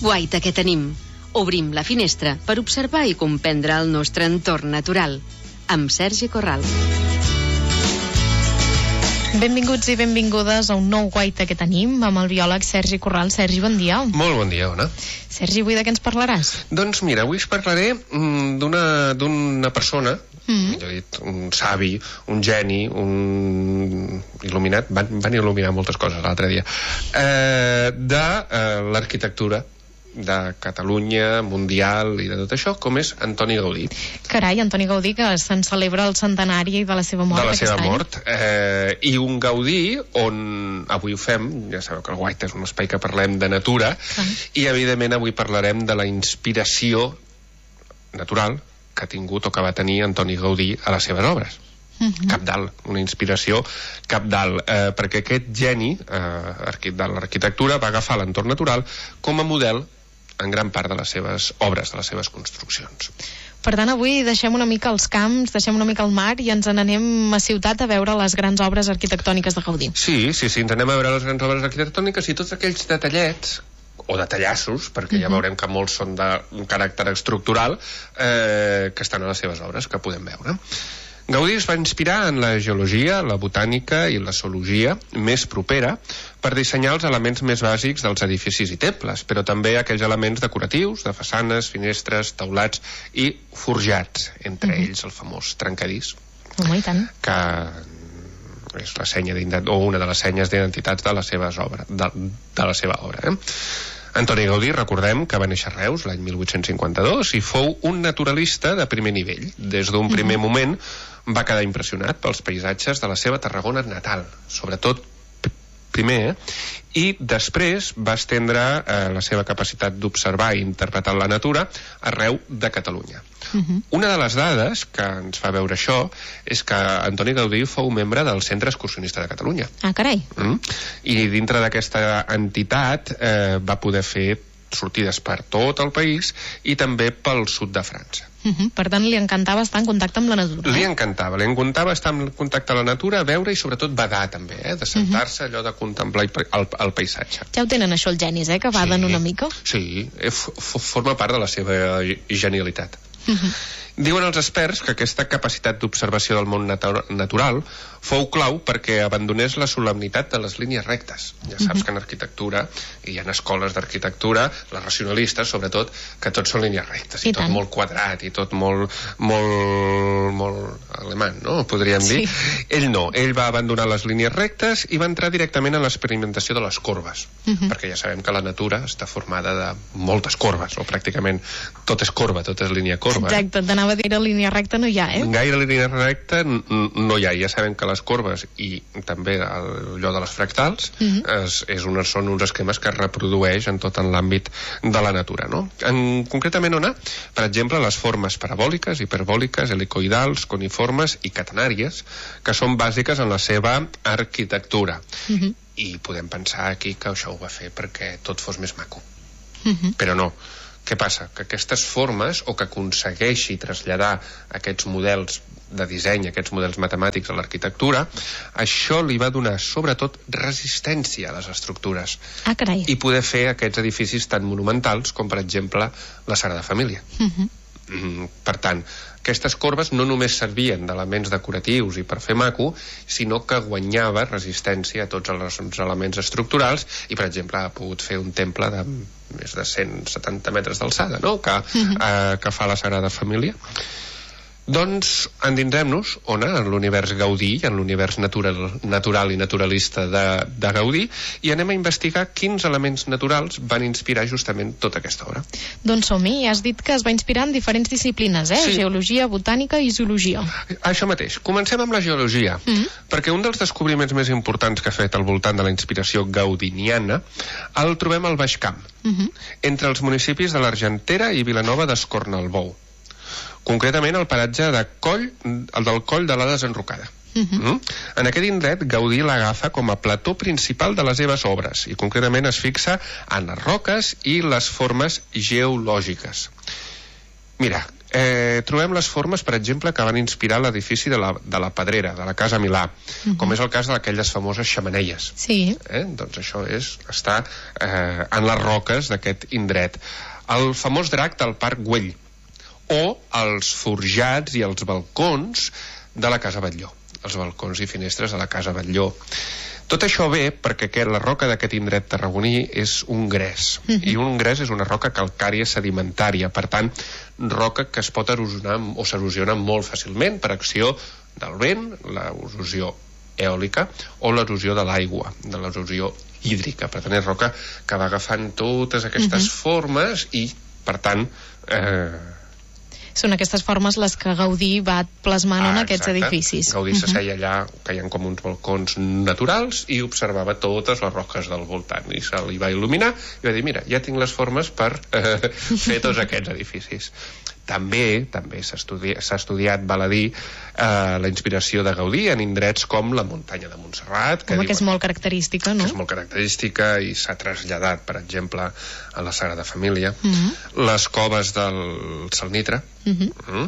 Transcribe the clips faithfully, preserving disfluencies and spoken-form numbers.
guaita que tenim. Obrim la finestra per observar i comprendre el nostre entorn natural. Amb Sergi Corral. Benvinguts i benvingudes a un nou guaita que tenim amb el biòleg Sergi Corral. Sergi, bon dia. Molt bon dia, Ona. Sergi, avui de què ens parlaràs? Doncs mira, avui us parlaré d'una d'una persona, mm-hmm. jo he dit, un savi, un geni, un il·luminat, van, van il·luminar moltes coses l'altre dia, eh, de eh, l'arquitectura de Catalunya, mundial i de tot això, com és Antoni Gaudí. Carai, Antoni Gaudí, que se'n celebra el centenari de la seva mort de la seva any. mort eh, i un Gaudí on avui ho fem, ja sabeu que el Guaita és un espai que parlem de natura, ah. i evidentment avui parlarem de la inspiració natural que ha tingut o que va tenir Antoni Gaudí a les seves obres. Uh-huh. Cabdal, una inspiració cabdal, eh, perquè aquest geni eh, de l'arquitectura va agafar l'entorn natural com a model en gran part de les seves obres, de les seves construccions. Per tant, avui deixem una mica els camps, deixem una mica el mar i ens n'anem a ciutat a veure les grans obres arquitectòniques de Gaudí. Sí, sí, sí, ens anem a veure les grans obres arquitectòniques i tots aquells detallets o detallassos, perquè ja veurem que molts són d'un caràcter estructural, eh, que estan a les seves obres, que podem veure. Gaudí es va inspirar en la geologia, la botànica i la zoologia més propera per dissenyar els elements més bàsics dels edificis i temples, però també aquells elements decoratius, de façanes, finestres, taulats i forjats, entre uh-huh. ells el famós trencadís, oh, i tant. que és la senya o una de les senyes d'identitats de les seves obres, de, de la seva obra, eh? Antoni Gaudí, recordem que va néixer a Reus l'any mil vuit-cents cinquanta-dos i fou un naturalista de primer nivell. Des d'un primer uh-huh. moment va quedar impressionat pels paisatges de la seva Tarragona natal, sobretot primer, eh? i després va estendre eh, la seva capacitat d'observar i interpretar la natura arreu de Catalunya. Uh-huh. Una de les dades que ens fa veure això és que Antoni Gaudí fou membre del Centre Excursionista de Catalunya. Ah, carai. Mm? I dintre d'aquesta entitat eh, va poder fer sortides per tot el país i també pel sud de França. Uh-huh. Per tant, li encantava estar en contacte amb la natura. Li encantava, li encantava estar en contacte amb la natura, veure i sobretot badar també, eh? De sentar-se, allò de contemplar el, el paisatge. Ja ho tenen això els genis, eh? Que baden sí, una mica. Sí, f- forma part de la seva genialitat. Uh-huh. Diuen els experts que aquesta capacitat d'observació del món natu- natural fou clau perquè abandonés la solemnitat de les línies rectes. Ja saps uh-huh. que en arquitectura, i hi ha escoles d'arquitectura, les racionalistes sobretot, que tot són línies rectes, i, i tot molt quadrat, i tot molt, molt, molt alemany, no? Podríem dir. Sí. Ell no, ell va abandonar les línies rectes i va entrar directament en l'experimentació de les corbes, uh-huh. perquè ja sabem que la natura està formada de moltes corbes, o pràcticament tot és corba, tot és línia corba. Exacte, t'anava a dir, línia recta no hi ha, eh? Gaire línia recta no hi ha. Ja sabem que les corbes i també allò de les fractals uh-huh. és, és una, són uns esquemes que es reprodueix en tot en l'àmbit de la natura, no? En, concretament on ha, per exemple, les formes parabòliques, hiperbòliques, helicoidals, coniformes i catenàries, que són bàsiques en la seva arquitectura. Uh-huh. I podem pensar aquí que això ho va fer perquè tot fos més maco. Uh-huh. Però no. Què passa? Que aquestes formes, o que aconsegueixi traslladar aquests models de disseny, aquests models matemàtics a l'arquitectura, això li va donar sobretot resistència a les estructures. Ah, carai. I poder fer aquests edificis tan monumentals com, per exemple, la Sagrada Família. Uh-huh. Mm, per tant, aquestes corbes no només servien d'elements decoratius i per fer maco, sinó que guanyava resistència a tots els elements estructurals i, per exemple, ha pogut fer un temple de més de cent setanta metres d'alçada, no? que, uh-huh. eh, que fa la Sagrada Família. Doncs endinsem-nos on en l'univers Gaudí, en l'univers natural, natural i naturalista de, de Gaudí, i anem a investigar quins elements naturals van inspirar justament tota aquesta obra. Doncs som-hi, has dit que es va inspirar en diferents disciplines, eh? Sí. Geologia, botànica i zoologia. Això mateix. Comencem amb la geologia, mm-hmm. perquè un dels descobriments més importants que ha fet al voltant de la inspiració gaudiniana el trobem al Baix Camp, mm-hmm. entre els municipis de l'Argentera i Vilanova d'Escornalbou. Concretament el paratge de Coll, el del Coll de la Desenrocada. Uh-huh. Mm? En aquest indret, Gaudí l'agafa com a plató principal de les seves obres i concretament es fixa en les roques i les formes geològiques. Mira, eh, trobem les formes, per exemple, que van inspirar l'edifici de, la, de la Pedrera, de la Casa Milà, uh-huh. com és el cas d'aquelles famoses xemeneies. Sí. Eh? Doncs això és, està eh, en les roques d'aquest indret. El famós drac del Parc Güell, o els forjats i els balcons de la Casa Batlló, els balcons i finestres de la Casa Batlló. Tot això ve perquè la roca d'aquest indret tarragoní és un gres, mm-hmm. i un gres és una roca calcària sedimentària, per tant, roca que es pot erosionar o s'erosiona molt fàcilment per acció del vent, l'erosió eòlica o l'erosió de l'aigua, de l'erosió hídrica. Per tant, és roca que va agafant totes aquestes mm-hmm. formes i, per tant, eh, són aquestes formes les que Gaudí va plasmant ah, en aquests exacte. edificis. Gaudí uh-huh. s'asseia allà, que hi ha com uns balcons naturals, i observava totes les roques del voltant, i se li va il·luminar i va dir, mira, ja tinc les formes per eh, fer tots aquests edificis. També també s'ha estudiat, s'ha estudiat, val a dir, eh, la inspiració de Gaudí en indrets com la muntanya de Montserrat, que, Home, diuen, que és molt característica, no? Que és molt característica i s'ha traslladat, per exemple, a la Sagrada Família, uh-huh. les coves del Salnitre, uh-huh. uh,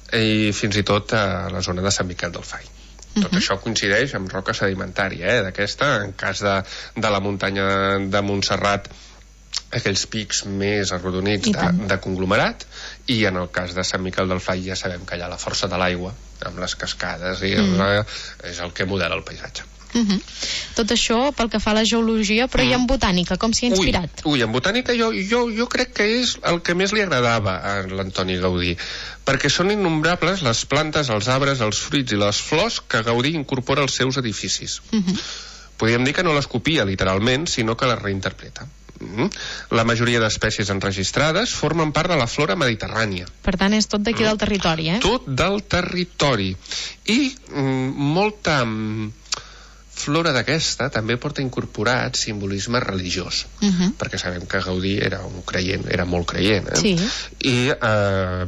i fins i tot a la zona de Sant Miquel del Fai. Tot uh-huh. això coincideix amb roca sedimentària, eh, d'aquesta, en cas de, de la muntanya de Montserrat, aquells pics més arrodonits de, de conglomerat, i en el cas de Sant Miquel del Fai ja sabem que hi ha la força de l'aigua amb les cascades i mm. la, és el que modela el paisatge. Mm-hmm. Tot això pel que fa a la geologia, però mm. i en botànica, com s'hi ha inspirat? Ui, ui, en botànica jo, jo, jo crec que és el que més li agradava a l'Antoni Gaudí, perquè són innombrables les plantes, els arbres, els fruits i les flors que Gaudí incorpora als seus edificis. Mm-hmm. Podríem dir que no les copia literalment, sinó que les reinterpreta. Mm-hmm. La majoria d'espècies enregistrades formen part de la flora mediterrània. Per tant, és tot d'aquí mm. del territori, eh? Tot del territori. I mm, molta mm, flora d'aquesta també porta incorporat simbolisme religiós, uh-huh. perquè sabem que Gaudí era un creient, era molt creient, eh? Sí. I eh,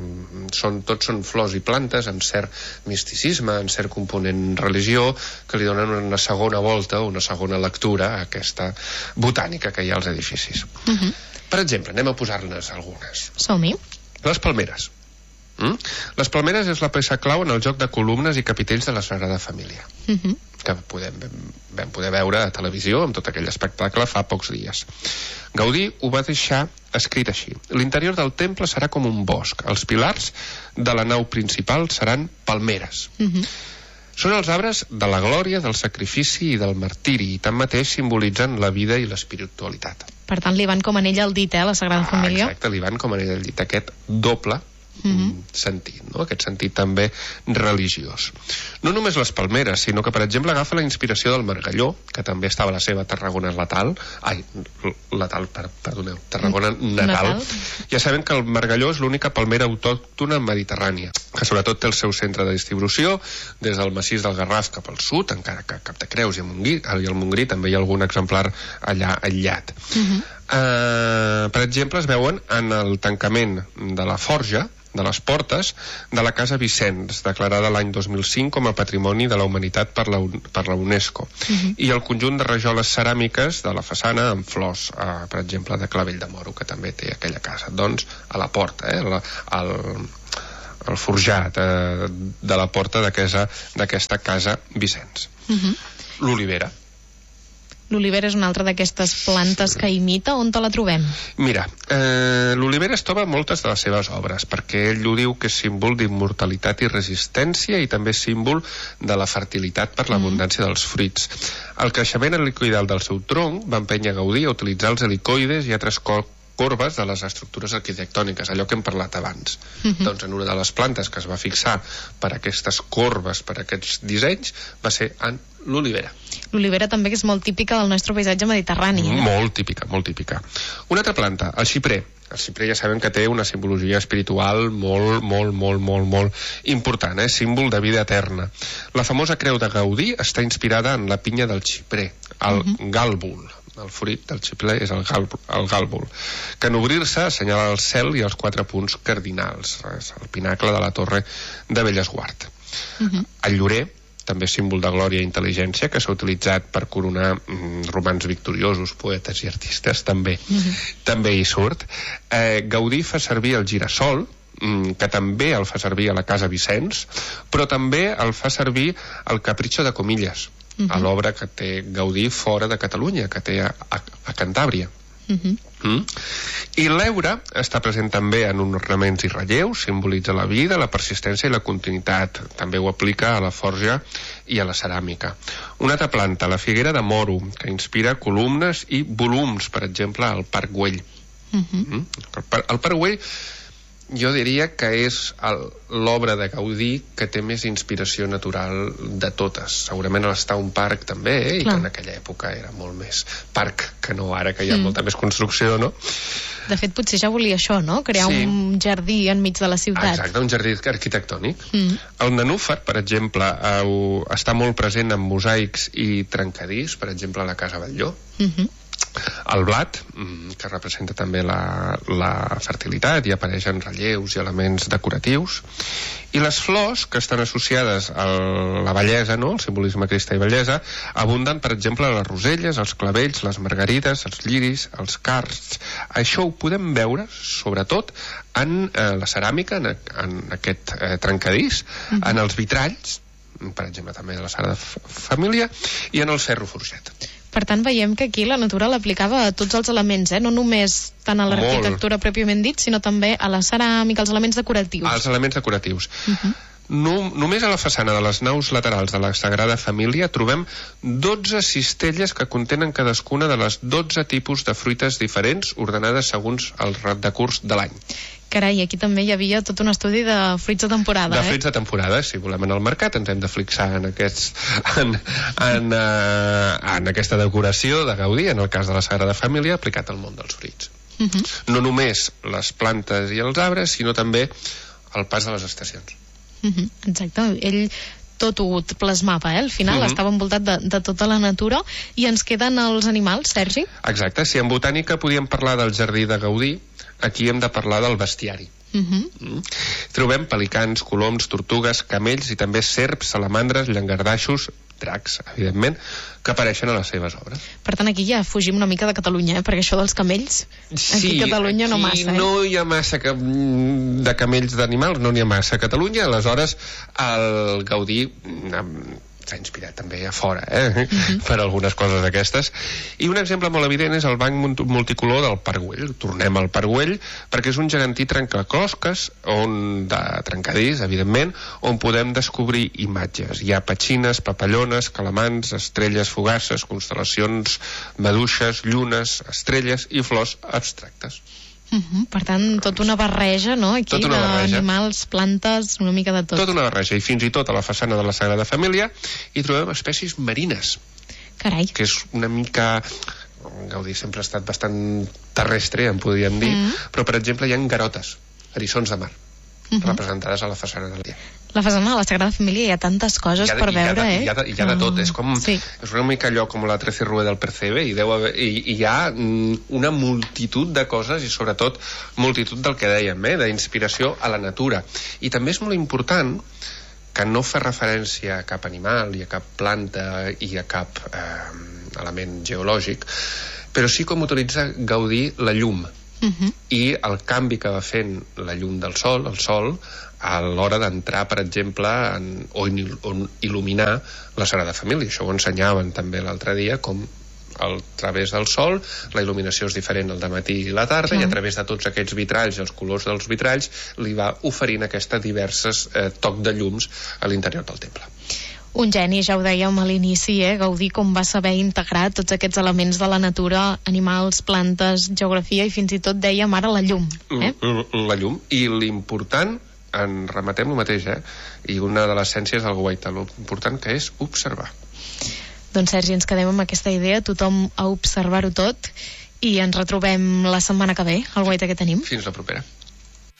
són, tots són flors i plantes amb cert misticisme, amb cert component religió, que li donen una segona volta, una segona lectura a aquesta botànica que hi ha als edificis. Uh-huh. Per exemple, anem a posar-ne algunes. Som-hi. Les palmeres. Mm? Les palmeres és la peça clau en el joc de columnes i capitells de la Sagrada Família, uh-huh. que podem, vam poder veure a televisió amb tot aquell espectacle fa pocs dies. Gaudí ho va deixar escrit així: l'interior del temple serà com un bosc, els pilars de la nau principal seran palmeres. Uh-huh. Són els arbres de la glòria, del sacrifici i del martiri, i tanmateix simbolitzen la vida i l'espiritualitat. Per tant, li van com anell al dit, eh, la Sagrada ah, Família. Exacte, li van com anell al dit, aquest doble Mm-hmm. sentit, no? Aquest sentit també religiós. No només les palmeres, sinó que, per exemple, agafa la inspiració del margalló, que també estava a la seva Tarragona natal, ai, natal, per, perdoneu, Tarragona natal. natal. Ja sabem que el margalló és l'única palmera autòctona mediterrània, que sobretot té el seu centre de distribució des del massís del Garraf cap al sud, encara que a Capdecreus i a Montgrí, i al Montgrí també hi ha algun exemplar allà aïllat. Mm-hmm. Uh, per exemple, es veuen en el tancament de la forja de les portes de la Casa Vicenç, declarada l'any dos mil cinc com a Patrimoni de la Humanitat per la, per la UNESCO, uh-huh. i el conjunt de rajoles ceràmiques de la façana amb flors, eh, per exemple, de clavell de moro, que també té aquella casa. Doncs a la porta, eh, la, el, el forjat eh, de la porta d'aquesta Casa Vicenç. Uh-huh. L'olivera. L'olivera és una altra d'aquestes plantes que imita. On te la trobem? Mira, eh, l'olivera es troba en moltes de les seves obres, perquè ell ho diu que és símbol d'immortalitat i resistència, i també símbol de la fertilitat per l'abundància dels fruits. El creixement helicoidal del seu tronc va empènyer Gaudí a utilitzar els helicoides i altres corbes de les estructures arquitectòniques, allò que hem parlat abans. Uh-huh. Doncs en una de les plantes que es va fixar per aquestes corbes, per aquests dissenys, va ser en l'olivera. L'olivera també que és molt típica del nostre paisatge mediterrani. Eh? Molt típica, molt típica. Una altra planta, el xiprer. El xiprer ja sabem que té una simbologia espiritual molt, molt, molt, molt, molt important, eh? Símbol de vida eterna. La famosa creu de Gaudí està inspirada en la pinya del xiprer, el uh-huh. gàlbul. El fruit del xiprer és el, gal, el gàlbul, que en obrir-se assenyala el cel i els quatre punts cardinals, és el pinacle de la torre de Bellesguard. Uh-huh. El llorer, també símbol de glòria i intel·ligència, que s'ha utilitzat per coronar mm, romans victoriosos, poetes i artistes, també, uh-huh. també hi surt. Eh, Gaudí fa servir el girassol, que també el fa servir a la Casa Vicenç, però també el fa servir al Capricho de Comillas, uh-huh. a l'obra que té Gaudí fora de Catalunya, que té a, a, a Cantàbria. Uh-huh. Mm? I l'heura està present també en ornaments i relleus, simbolitza la vida, la persistència i la continuïtat. També ho aplica a la forja i a la ceràmica. Una altra planta, la figuera de moro, que inspira columnes i volums, per exemple, al Parc Güell. Uh-huh. Mm? El, par el Parc Güell jo diria que és l'obra de Gaudí que té més inspiració natural de totes. Segurament l'Està un parc també, eh? I que en aquella època era molt més parc que no ara, que hi ha mm. molta més construcció, no? De fet, potser ja volia això, no? Crear sí. un jardí enmig de la ciutat. Exacte, un jardí arquitectònic. Mm. El nenúfar, per exemple, eh, està molt present en mosaics i trencadís, per exemple, a la Casa Batlló. Mm-hmm. El blat, que representa també la, la fertilitat i apareix en relleus i elements decoratius, i les flors, que estan associades a la bellesa, no? El simbolisme cristà i bellesa, abunden, per exemple, les roselles, els clavells, les margarides, els lliris, els cards. Això ho podem veure, sobretot, en eh, la ceràmica, en, en aquest eh, trencadís, mm-hmm. en els vitralls, per exemple, també de la Sagrada Família, i en el ferro forjat. Per tant, veiem que aquí la natura l'aplicava a tots els elements, eh? No només tant a l'arquitectura pròpiament dit, sinó també a la ceràmica, als elements decoratius. Als elements decoratius. Uh-huh. No, només a la façana de les naus laterals de la Sagrada Família trobem dotze cistelles que contenen cadascuna de les dotze tipus de fruites diferents ordenades segons el decurs de l'any. Carai, aquí també hi havia tot un estudi de fruits de temporada, de eh? De fruits de temporada, si volem anar al mercat ens hem de fixar en, aquests, en, en, uh, en aquesta decoració de Gaudí, en el cas de la Sagrada Família, aplicat al món dels fruits. Uh-huh. No només les plantes i els arbres, sinó també el pas de les estacions. Uh-huh. Exacte, ell tot ho plasmava, eh? Al final uh-huh. estava envoltat de, de tota la natura. I ens queden els animals, Sergi? Exacte, si en botànica podíem parlar del jardí de Gaudí, aquí hem de parlar del bestiari. Uh-huh. Mm. Trobem pelicans, coloms, tortugues, camells i també serps, salamandres, llangardaixos, dracs, evidentment, que apareixen a les seves obres. Per tant, aquí ja fugim una mica de Catalunya, eh? Perquè això dels camells, sí, aquí a Catalunya no massa. Sí, no hi ha massa que, de camells d'animals, no n'hi ha massa a Catalunya, aleshores el Gaudí s'ha inspirat també a fora, eh? Uh-huh. per algunes coses d'aquestes. I un exemple molt evident és el banc multicolor del Parc Güell. Tornem al Parc Güell perquè és un gegantí trencaclosques, on, de trencadís, evidentment, on podem descobrir imatges. Hi ha petxines, papallones, calamans, estrelles fugaces, constel·lacions, maduixes, llunes, estrelles i flors abstractes. Uh-huh. Per tant, tota una barreja, no? Aquí, d'animals, plantes, una mica de tot. Tota una barreja, i fins i tot a la façana de la Sagrada Família hi trobem espècies marines. Carai. Que és una mica... Gaudí sempre ha estat bastant terrestre, en podríem dir, mm. però, per exemple, hi ha garotes, eriçons de mar, uh-huh. representades a la façana de la La façana de la Sagrada Família hi ha tantes coses ha de, per veure, hi ha de, eh? Hi ha de, hi ha de tot, és com... Sí. És una mica allò com la Trece Rue del Percebe, i, deu haver, i, i hi ha una multitud de coses, i sobretot multitud del que dèiem, eh? D'inspiració a la natura. I també és molt important que no fa referència a cap animal i a cap planta i a cap eh, element geològic, però sí com utilitza Gaudí la llum. Uh-huh. I el canvi que va fent la llum del sol, el sol, a l'hora d'entrar, per exemple, en, o, in, o il·luminar la Sagrada Família. Això ho ensenyaven també l'altre dia, com a través del sol la il·luminació és diferent al dematí i la tarda, uh-huh. i a través de tots aquests vitralls i els colors dels vitralls li va oferint aquestes diverses eh, toc de llums a l'interior del temple. Un geni, ja ho dèiem a l'inici, eh? Gaudí com va saber integrar tots aquests elements de la natura, animals, plantes, geografia i fins i tot dèiem ara la llum. Eh? La llum. I l'important, en remetem el mateix, eh? I una de les essències del guaita, l'important que és observar. Doncs Sergi, ens quedem amb aquesta idea, tothom a observar-ho tot, i ens retrobem la setmana que ve, al guaita que tenim. Fins la propera.